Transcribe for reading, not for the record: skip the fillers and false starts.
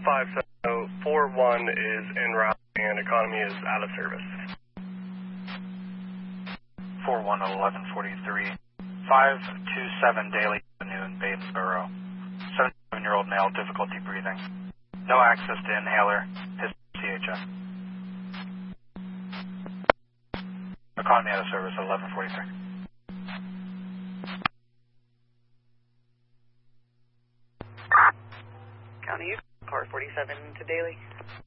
5741 is en route and economy is out of service. 41 at 1143. 527 Daily Avenue in Baysboro. 77-year-old male, difficulty breathing. No access to inhaler. His CHF. Economy out of service at 1143. County, car 47 to Daly.